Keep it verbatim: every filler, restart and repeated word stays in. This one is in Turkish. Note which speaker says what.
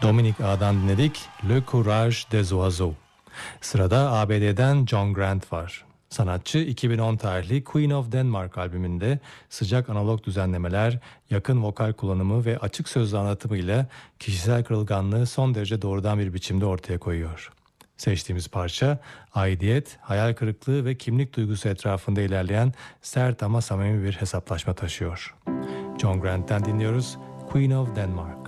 Speaker 1: Dominic A'dan dinledik Le Courage des Oiseaux. Sırada A B D'den John Grant var. Sanatçı iki bin on tarihli Queen of Denmark albümünde sıcak analog düzenlemeler, yakın vokal kullanımı ve açık sözlü anlatımıyla kişisel kırılganlığı son derece doğrudan bir biçimde ortaya koyuyor. Seçtiğimiz parça, aidiyet, hayal kırıklığı ve kimlik duygusu etrafında ilerleyen sert ama samimi bir hesaplaşma taşıyor. John Grant'ten dinliyoruz, Queen of Denmark.